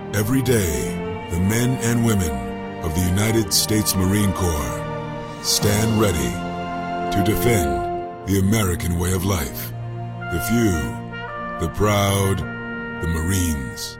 Every day, the men and women of the United States Marine Corps stand ready to defend the American way of life. The few, the proud, the Marines.